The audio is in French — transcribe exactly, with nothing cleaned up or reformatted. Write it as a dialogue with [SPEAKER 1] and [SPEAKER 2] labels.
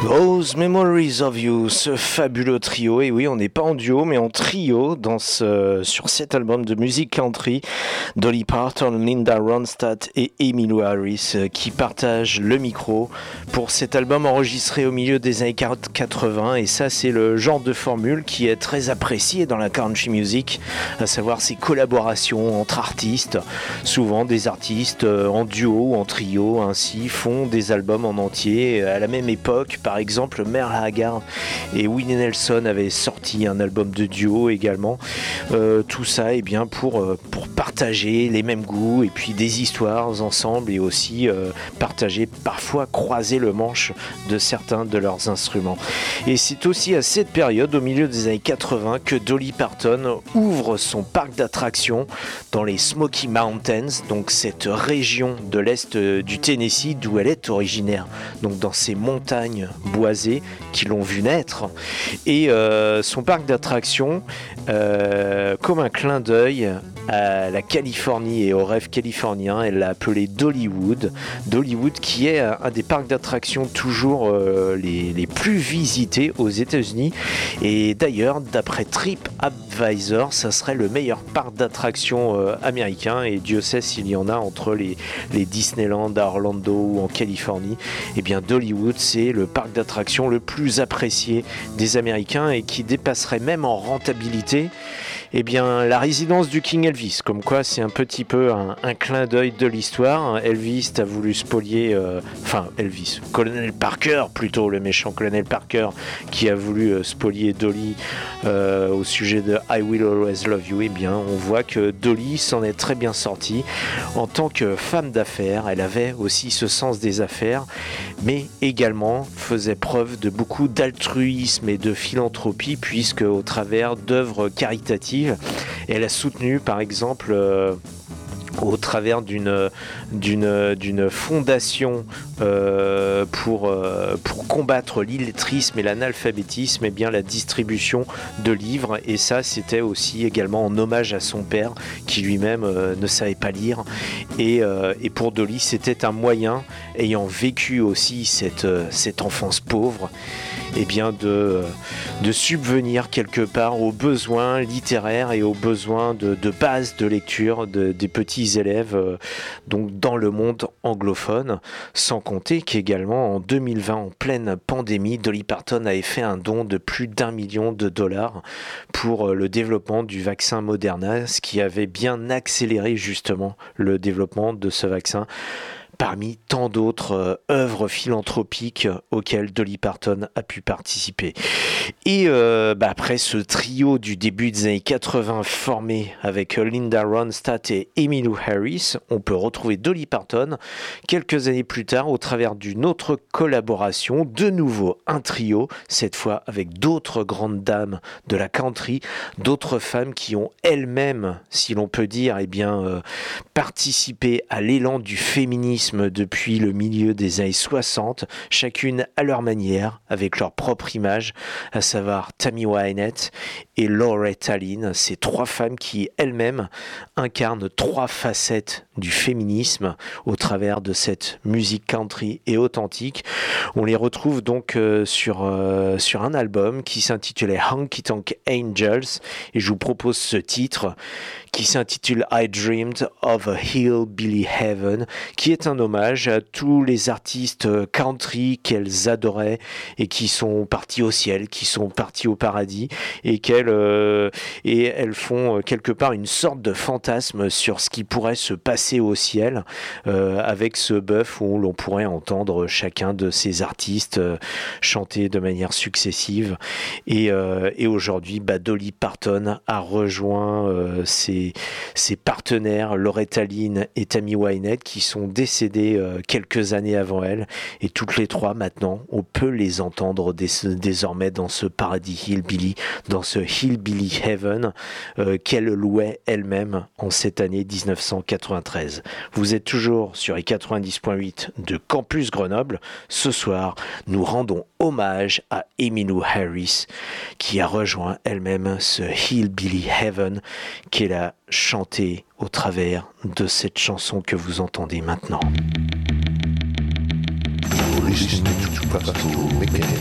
[SPEAKER 1] Those Memories of You, ce fabuleux trio. Et oui, on n'est pas en duo, mais en trio dans ce, sur cet album de musique country. Dolly Parton, Linda Ronstadt et Emmylou Harris qui partagent le micro pour cet album enregistré au milieu des années quatre-vingts. Et ça, c'est le genre de formule qui est très apprécié dans la country music, à savoir ces collaborations entre artistes. Souvent, des artistes en duo ou en trio ainsi font des albums en entier à la même époque. Par exemple, Merle Haggard et Willie Nelson avaient sorti un album de duo également. Euh, tout ça, eh bien, pour, euh, pour partager les mêmes goûts et puis des histoires ensemble et aussi euh, partager, parfois croiser le manche de certains de leurs instruments. Et c'est aussi à cette période, au milieu des années quatre-vingts, que Dolly Parton ouvre son parc d'attractions dans les Smoky Mountains, donc cette région de l'est du Tennessee d'où elle est originaire, donc dans ces montagnes boisées qui l'ont vu naître. Et euh, son parc d'attractions, euh, comme un clin d'œil à la Californie et au rêve californien, elle l'a appelé Dollywood. Dollywood qui est un des parcs d'attractions toujours euh, les, les plus visités aux États-Unis. Et d'ailleurs, d'après TripAdvisor, ça serait le meilleur parc d'attractions euh, américain. Et Dieu sait s'il y en a entre les, les Disneyland à Orlando ou en Californie. Et bien Dollywood, c'est le parc d'attractions le plus apprécié des Américains et qui dépasserait même en rentabilité eh bien, la résidence du King Elvis, comme quoi c'est un petit peu un, un clin d'œil de l'histoire. Elvis a voulu spolier, euh, enfin Elvis, Colonel Parker plutôt, le méchant Colonel Parker qui a voulu euh, spolier Dolly euh, au sujet de I Will Always Love You. Eh bien, on voit que Dolly s'en est très bien sortie. En tant que femme d'affaires, elle avait aussi ce sens des affaires, mais également faisait preuve de beaucoup d'altruisme et de philanthropie, puisque au travers d'œuvres caritatives, elle a soutenu par exemple euh, au travers d'une, d'une, d'une fondation euh, pour, euh, pour combattre l'illettrisme et l'analphabétisme, et eh bien la distribution de livres, et ça c'était aussi également en hommage à son père qui lui-même euh, ne savait pas lire, et, euh, et pour Dolly c'était un moyen, ayant vécu aussi cette, cette enfance pauvre, eh bien de, de subvenir quelque part aux besoins littéraires et aux besoins de, de base de lecture de, des petits élèves euh, donc dans le monde anglophone, sans compter qu'également en deux mille vingt, en pleine pandémie, Dolly Parton avait fait un don de plus d'un million de dollars pour euh, le développement du vaccin Moderna, ce qui avait bien accéléré justement le développement de ce vaccin, parmi tant d'autres euh, œuvres philanthropiques auxquelles Dolly Parton a pu participer. Et euh, bah après ce trio du début des années quatre-vingts formé avec Linda Ronstadt et Emmylou Harris, on peut retrouver Dolly Parton quelques années plus tard au travers d'une autre collaboration, de nouveau un trio, cette fois avec d'autres grandes dames de la country, d'autres femmes qui ont elles-mêmes, si l'on peut dire, eh bien, euh, participé à l'élan du féminisme depuis le milieu des années soixante, chacune à leur manière, avec leur propre image, à savoir Tammy Wynette et Loretta Lynn, ces trois femmes qui elles-mêmes incarnent trois facettes du féminisme au travers de cette musique country et authentique. On les retrouve donc euh, sur, euh, sur un album qui s'intitulait Honky Tonk Angels, et je vous propose ce titre qui s'intitule I Dreamed of a Hillbilly Heaven, qui est un hommage à tous les artistes country qu'elles adoraient et qui sont partis au ciel, qui sont partis au paradis, et qu'elles euh, et elles font quelque part une sorte de fantasme sur ce qui pourrait se passer au ciel euh, avec ce bœuf où l'on pourrait entendre chacun de ces artistes euh, chanter de manière successive. Et, euh, et aujourd'hui, bah, Dolly Parton a rejoint euh, ses ses partenaires Loretta Lynn et Tammy Wynette qui sont décédés euh, quelques années avant elle, et toutes les trois maintenant on peut les entendre dés- désormais dans ce paradis hillbilly, dans ce hillbilly heaven euh, qu'elle louait elle-même en cette année dix-neuf cent quatre-vingt-treize. Vous êtes toujours sur les quatre-vingt-dix point huit de Campus Grenoble. Ce soir nous rendons hommage à Emmylou Harris qui a rejoint elle-même ce hillbilly heaven qu'elle a chanté au travers de cette chanson que vous entendez maintenant.
[SPEAKER 2] listening to Pastor Miguel.